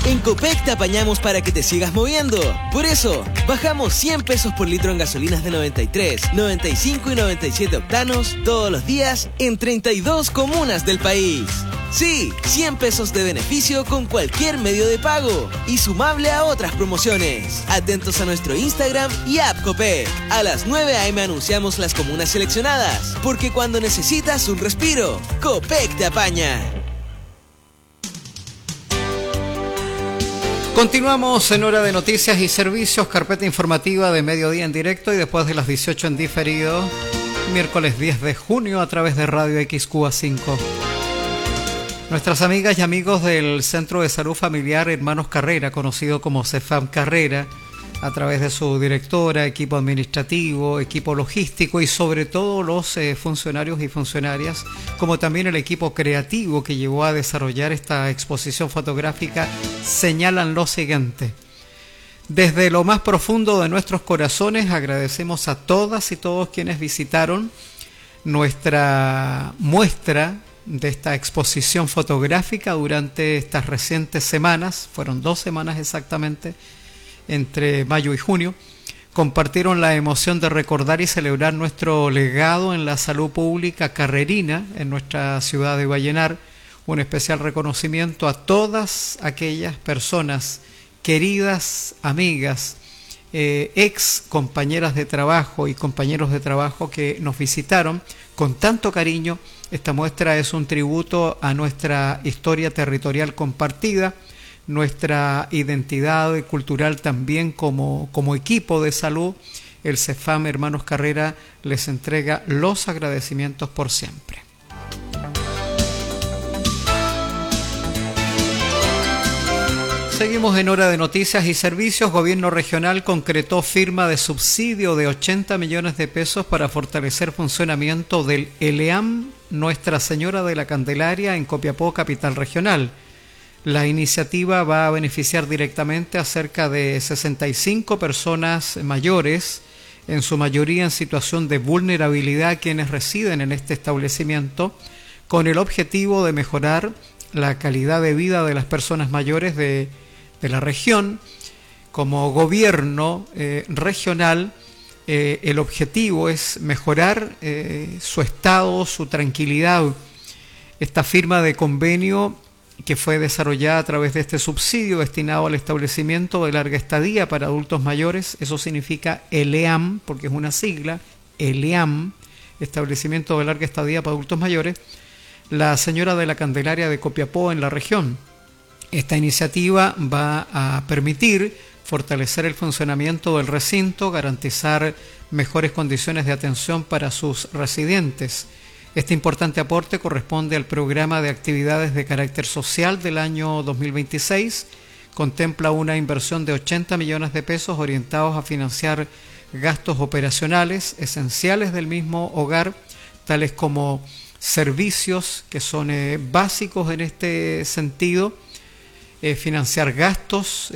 En Copec te apañamos para que te sigas moviendo. Por eso, bajamos 100 pesos por litro en gasolinas de 93, 95 y 97 octanos todos los días en 32 comunas del país. Sí, 100 pesos de beneficio con cualquier medio de pago y sumable a otras promociones. Atentos a nuestro Instagram y app Copec. A las 9 a.m. anunciamos las comunas seleccionadas, porque cuando necesitas un respiro, Copec te apaña. Continuamos en Hora de Noticias y Servicios, carpeta informativa de mediodía en directo y después de las 18 en diferido, miércoles 10 de junio a través de Radio XQA5. Nuestras amigas y amigos del Centro de Salud Familiar Hermanos Carrera, conocido como CEFAM Carrera, a través de su directora, equipo administrativo, equipo logístico y sobre todo los funcionarios y funcionarias, como también el equipo creativo que llevó a desarrollar esta exposición fotográfica, señalan lo siguiente. Desde lo más profundo de nuestros corazones agradecemos a todas y todos quienes visitaron nuestra muestra de esta exposición fotográfica durante estas recientes semanas, fueron 2 semanas exactamente, entre mayo y junio. Compartieron la emoción de recordar y celebrar nuestro legado en la salud pública carrerina en nuestra ciudad de Vallenar. Un especial reconocimiento a todas aquellas personas, queridas amigas, ex compañeras de trabajo y compañeros de trabajo que nos visitaron con tanto cariño. Esta muestra es un tributo a nuestra historia territorial compartida, nuestra identidad cultural también como equipo de salud. El CEFAM Hermanos Carrera les entrega los agradecimientos por siempre. Seguimos en Hora de Noticias y Servicios. Gobierno regional concretó firma de subsidio de 80 millones de pesos para fortalecer funcionamiento del ELEAM Nuestra Señora de la Candelaria en Copiapó, capital regional. La iniciativa va a beneficiar directamente a cerca de 65 personas mayores, en su mayoría en situación de vulnerabilidad, quienes residen en este establecimiento, con el objetivo de mejorar la calidad de vida de las personas mayores de la región. Como gobierno regional, el objetivo es mejorar su estado, su tranquilidad. Esta firma de convenio, que fue desarrollada a través de este subsidio destinado al establecimiento de larga estadía para adultos mayores, eso significa ELEAM, porque es una sigla, ELEAM, establecimiento de larga estadía para adultos mayores, la Señora de la Candelaria de Copiapó en la región. Esta iniciativa va a permitir fortalecer el funcionamiento del recinto, garantizar mejores condiciones de atención para sus residentes. Este importante aporte corresponde al programa de actividades de carácter social del año 2026. Contempla una inversión de 80 millones de pesos orientados a financiar gastos operacionales esenciales del mismo hogar, tales como servicios que son básicos en este sentido, financiar gastos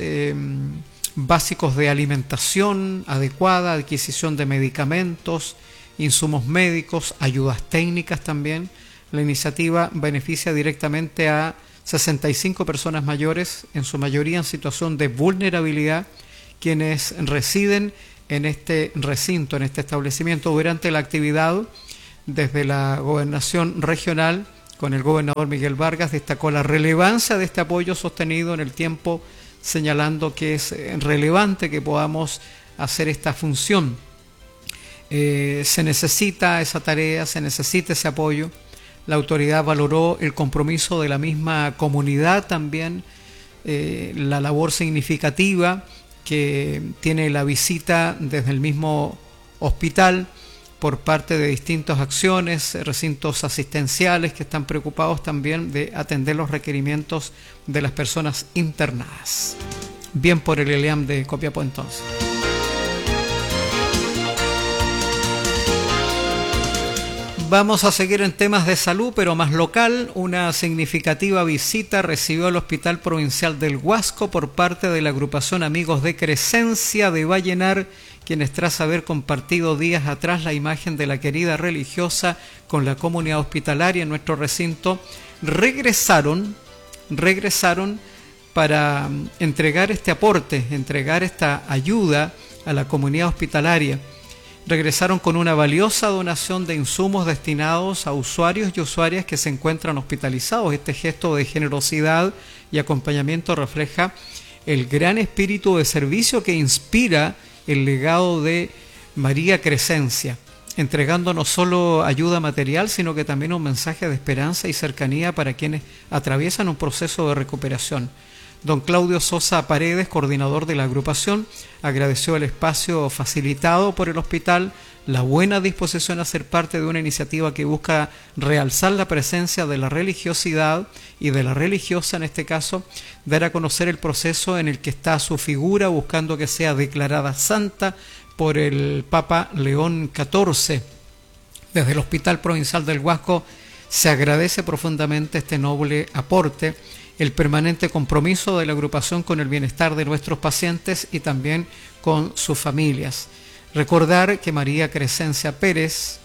básicos de alimentación adecuada, adquisición de medicamentos, insumos médicos, ayudas técnicas también. La iniciativa beneficia directamente a 65 personas mayores, en su mayoría en situación de vulnerabilidad, quienes residen en este recinto, en este establecimiento. Durante la actividad, desde la gobernación regional, con el gobernador Miguel Vargas, destacó la relevancia de este apoyo sostenido en el tiempo, señalando que es relevante que podamos hacer esta función. Se necesita esa tarea, se necesita ese apoyo. La autoridad valoró el compromiso de la misma comunidad también, la labor significativa que tiene la visita desde el mismo hospital por parte de distintas acciones, recintos asistenciales que están preocupados también de atender los requerimientos de las personas internadas. Bien por el ELEAM de Copiapó entonces. Vamos a seguir en temas de salud, pero más local. Una significativa visita recibió el Hospital Provincial del Huasco por parte de la agrupación Amigos de Crescencia de Vallenar, quienes tras haber compartido días atrás la imagen de la querida religiosa con la comunidad hospitalaria en nuestro recinto, regresaron para entregar este aporte, entregar esta ayuda a la comunidad hospitalaria. Regresaron con una valiosa donación de insumos destinados a usuarios y usuarias que se encuentran hospitalizados. Este gesto de generosidad y acompañamiento refleja el gran espíritu de servicio que inspira el legado de María Crescencia, entregando no solo ayuda material, sino que también un mensaje de esperanza y cercanía para quienes atraviesan un proceso de recuperación. Don Claudio Sosa Paredes, coordinador de la agrupación, agradeció el espacio facilitado por el hospital, la buena disposición a ser parte de una iniciativa que busca realzar la presencia de la religiosidad y de la religiosa, en este caso, dar a conocer el proceso en el que está su figura, buscando que sea declarada santa por el Papa León XIV. Desde el Hospital Provincial del Huasco se agradece profundamente este noble aporte, el permanente compromiso de la agrupación con el bienestar de nuestros pacientes y también con sus familias. Recordar que María Crescencia Pérez,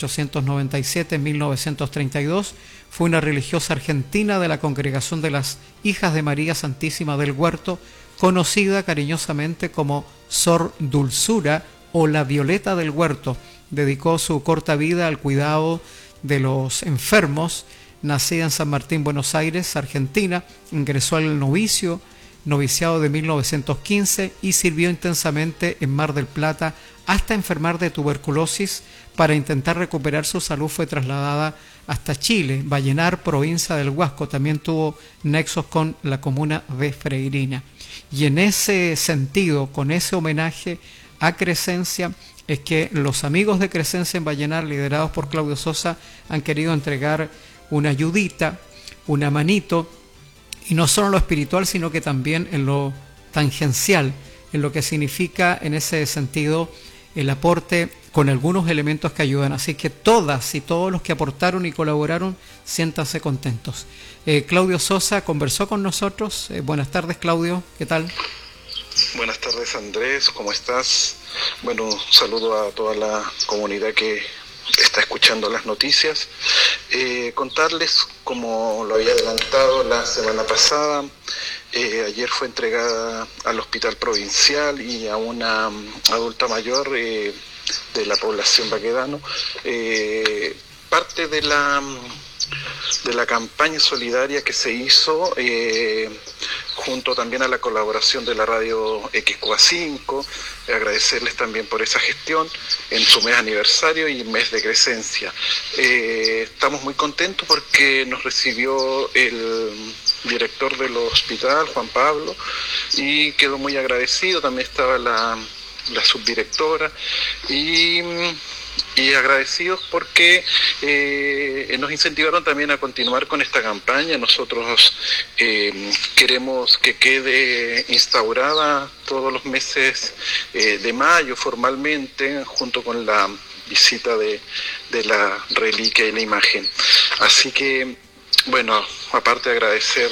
1897-1932, fue una religiosa argentina de la Congregación de las Hijas de María Santísima del Huerto, conocida cariñosamente como Sor Dulzura o la Violeta del Huerto. Dedicó su corta vida al cuidado de los enfermos. Nacida en San Martín, Buenos Aires, Argentina, ingresó al noviciado de 1915 y sirvió intensamente en Mar del Plata hasta enfermar de tuberculosis. Para intentar recuperar su salud fue trasladada hasta Chile. Vallenar, provincia del Huasco, también tuvo nexos con la comuna de Freirina. Y en ese sentido, con ese homenaje a Crescencia, es que los amigos de Crescencia en Vallenar, liderados por Claudio Sosa, han querido entregar una ayudita, una manito, y no solo en lo espiritual, sino que también en lo tangencial, en lo que significa en ese sentido el aporte con algunos elementos que ayudan. Así que todas y todos los que aportaron y colaboraron, siéntanse contentos. Claudio Sosa conversó con nosotros. Buenas tardes, Claudio, ¿qué tal? Buenas tardes, Andrés, ¿cómo estás? Bueno, un saludo a toda la comunidad que está escuchando las noticias. Contarles, como lo había adelantado la semana pasada, ayer fue entregada al Hospital Provincial y a una adulta mayor de la población Baquedano parte de la campaña solidaria que se hizo junto también a la colaboración de la radio XQA5, agradecerles también por esa gestión en su mes aniversario y mes de Crescencia. Estamos muy contentos porque nos recibió el director del hospital, Juan Pablo, y quedó muy agradecido. También estaba la subdirectora y agradecidos porque nos incentivaron también a continuar con esta campaña. Nosotros queremos que quede instaurada todos los meses de mayo formalmente, junto con la visita de la reliquia y la imagen. Así que, bueno, aparte de agradecer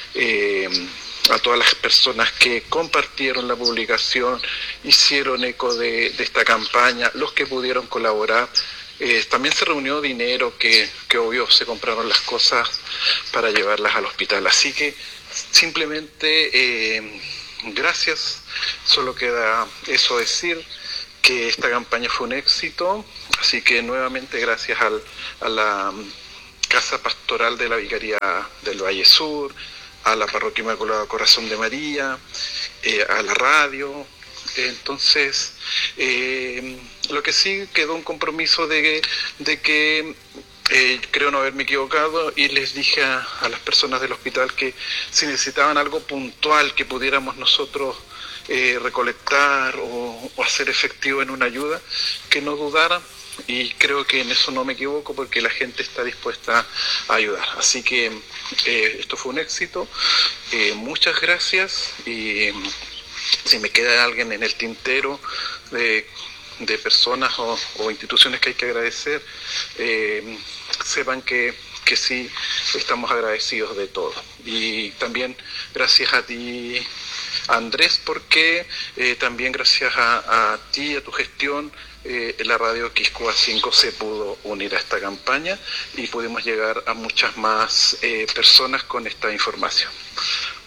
a todas las personas que compartieron la publicación, hicieron eco de esta campaña, los que pudieron colaborar. También se reunió dinero que obvio se compraron las cosas para llevarlas al hospital. Así que simplemente gracias, solo queda eso decir, que esta campaña fue un éxito. Así que nuevamente gracias a la Casa Pastoral de la Vicaría del Valle Sur, a la Parroquia Inmaculada Corazón de María, a la radio. Entonces, lo que sí quedó un compromiso de que creo no haberme equivocado, y les dije a las personas del hospital que si necesitaban algo puntual que pudiéramos nosotros recolectar o hacer efectivo en una ayuda, que no dudaran. Y creo que en eso no me equivoco, porque la gente está dispuesta a ayudar. Así que esto fue un éxito. Muchas gracias. Y si me queda alguien en el tintero de personas o instituciones que hay que agradecer, sepan que sí estamos agradecidos de todo. Y también gracias a ti, Andrés, porque también gracias a ti, a tu gestión, la radio XQA5 se pudo unir a esta campaña y pudimos llegar a muchas más personas con esta información.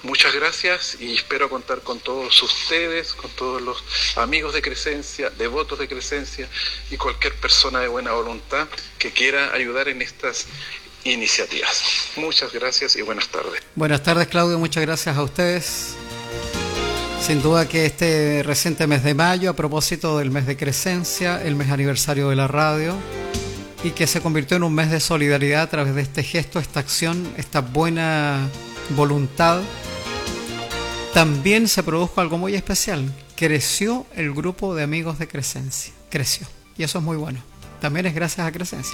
Muchas gracias y espero contar con todos ustedes, con todos los amigos de Crescencia, devotos de Crescencia y cualquier persona de buena voluntad que quiera ayudar en estas iniciativas. Muchas gracias y buenas tardes. Buenas tardes, Claudio, muchas gracias a ustedes. Sin duda que este reciente mes de mayo, a propósito del mes de Crescencia, el mes aniversario de la radio, y que se convirtió en un mes de solidaridad a través de este gesto, esta acción, esta buena voluntad, también se produjo algo muy especial. Creció el grupo de amigos de Crescencia. Creció. Y eso es muy bueno. También es gracias a Crescencia.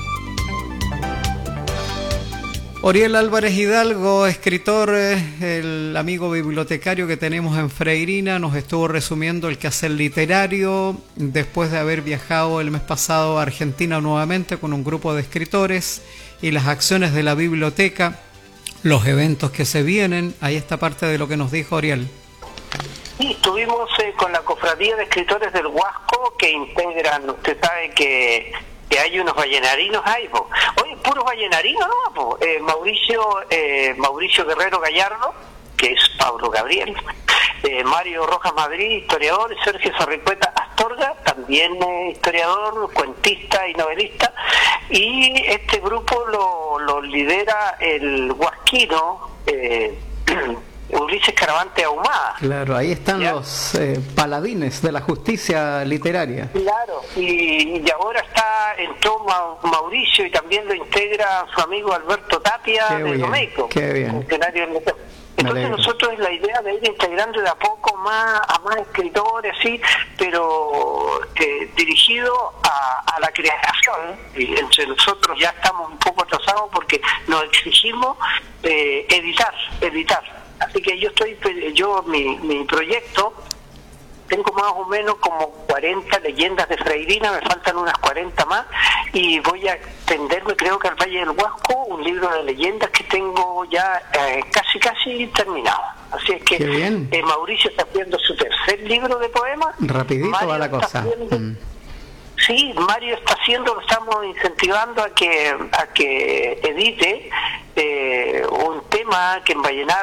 Oriel Álvarez Hidalgo, escritor, el amigo bibliotecario que tenemos en Freirina, nos estuvo resumiendo el quehacer literario después de haber viajado el mes pasado a Argentina nuevamente con un grupo de escritores y las acciones de la biblioteca, los eventos que se vienen. Ahí está parte de lo que nos dijo Oriel. Sí, estuvimos con la cofradía de escritores del Huasco que integran, usted sabe que hay unos vallenarinos ahí, po. Oye, puros vallenarinos, ¿no? Po. Mauricio Guerrero Gallardo, que es Pablo Gabriel, Mario Rojas Madrid, historiador, Sergio Sarricueta Astorga, también historiador, cuentista y novelista, y este grupo lo lidera el huasquino Ulises Caravante Ahumada. Claro, ahí están, ¿ya?, los paladines de la justicia literaria. Claro, y ahora entró Mauricio y también lo integra su amigo Alberto Tapia de Domeico. Qué bien. Entonces nosotros la idea de ir integrando de a poco a más escritores, sí, pero dirigido a la creación, y entre nosotros ya estamos un poco atrasados porque nos exigimos editar. Así que mi proyecto, tengo más o menos como 40 leyendas de Freirina, me faltan unas 40 más, y voy a extenderme, creo que al Valle del Huasco, un libro de leyendas que tengo ya casi terminado. Así es que Mauricio está haciendo su tercer libro de poemas. Rapidito va la cosa. Sí, Mario lo estamos incentivando a que edite un tema que en Vallenar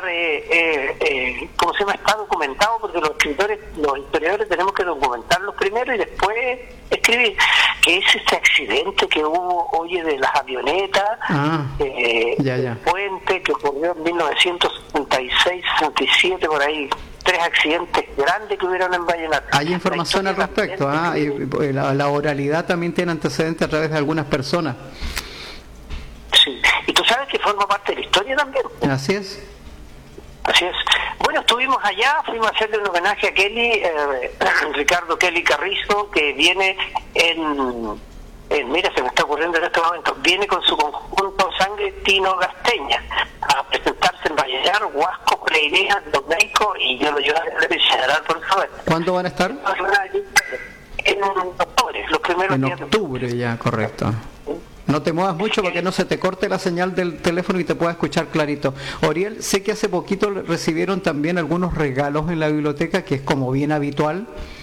está documentado, porque los historiadores tenemos que documentarlos primero y después escribir, que es este accidente que hubo, de las avionetas, el puente que ocurrió en 1966-67, por ahí. 3 accidentes grandes que hubieron en Vallenar. Hay información al respecto, y la oralidad también tiene antecedentes a través de algunas personas. Sí, y tú sabes que forma parte de la historia también. Así es. Bueno, estuvimos allá, fuimos a hacerle un homenaje a Kelly, Ricardo Kelly Carrizo, que viene mira, se me está ocurriendo en este momento, viene con su conjunto Sangre Tino Gasteña a presentarse en Vallenar, Huasco, Freirina, Domeico, y yo lo llevo a visitar, por favor. ¿Cuándo van a estar? En octubre, los primeros días. En octubre, ya, correcto. No te muevas mucho para que no se te corte la señal del teléfono y te pueda escuchar clarito. Oriel, sé que hace poquito recibieron también algunos regalos en la biblioteca, que es como bien habitual.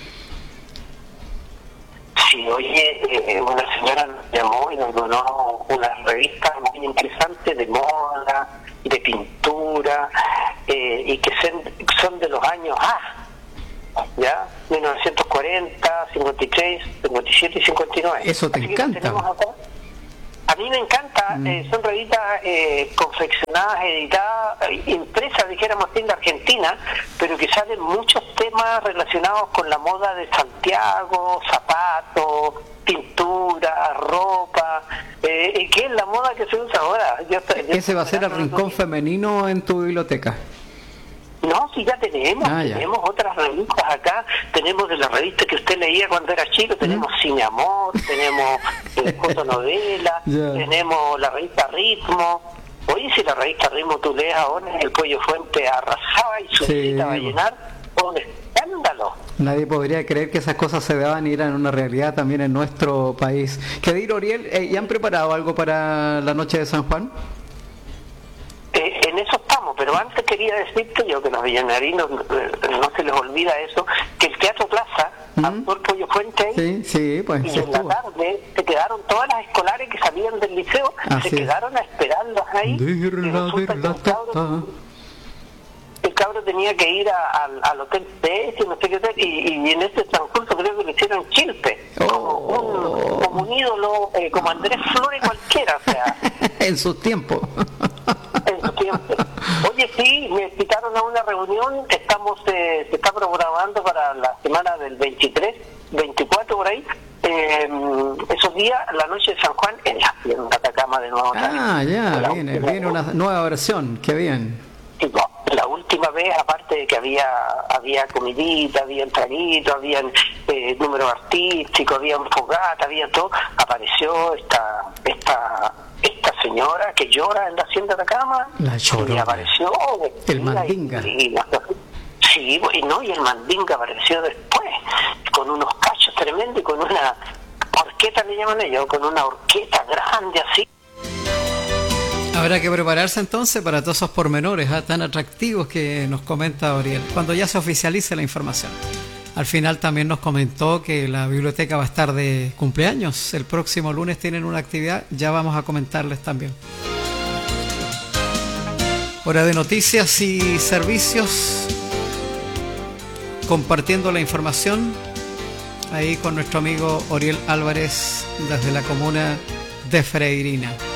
Sí, una señora nos llamó y nos donó una revista muy interesante de moda, de pintura, y que son de los años ¿ya? 1940, 53, 57 y 59. Eso te encanta. A mí me encanta, son revistas confeccionadas, editadas, impresas, dijéramos, en la Argentina, pero que salen muchos temas relacionados con la moda de Santiago, zapatos, pintura, ropa, que es la moda que se usa ahora. ¿Ese va a ser el rincón femenino en tu biblioteca? No, sí, ya tenemos otras revistas acá, tenemos de la revista que usted leía cuando era chico, tenemos Cine Amor, tenemos fotonovela, tenemos la revista Ritmo. Oye, si la revista Ritmo tú lees ahora, el Pollo Fuente arrasaba y su visita a llenar, un escándalo. Nadie podría creer que esas cosas se daban y eran una realidad también en nuestro país. ¿Qué dir, Oriel? ¿Ya han preparado algo para la noche de San Juan? En eso estamos, pero antes quería decirte yo que los villanarinos no se les olvida eso, que el Teatro Plaza, Actor Pollo Fuente, pues, y en la tarde se quedaron todas las escolares que salían del liceo, se quedaron a esperarlos ahí. el cabro tenía que ir al hotel PS, no sé qué tal, y en ese transcurso creo que le hicieron chilpe, como un ídolo, como Andrés Flores cualquiera, o sea. En sus tiempos. En su tiempo. Oye, sí, me invitaron a una reunión, se está programando para la semana del 23, 24 por ahí, esos días, la noche de San Juan, en la Atacama de nuevo. Ya, viene una nueva versión, qué bien. La última vez, aparte de que había comidita, había traguitos, había números artísticos, había fogata, había todo, apareció esta señora que llora en la hacienda de Atacama, la Llorona. Y apareció el Mandinga. Y el Mandinga apareció después, con unos cachos tremendos y con una orquesta, le llaman ellos, con una orquesta grande así. Habrá que prepararse entonces para todos esos pormenores tan atractivos que nos comenta Oriel, cuando ya se oficialice la información. Al final también nos comentó que la biblioteca va a estar de cumpleaños. El próximo lunes tienen una actividad, ya vamos a comentarles también. Hora de noticias y servicios, compartiendo la información ahí con nuestro amigo Oriel Álvarez desde la comuna de Freirina.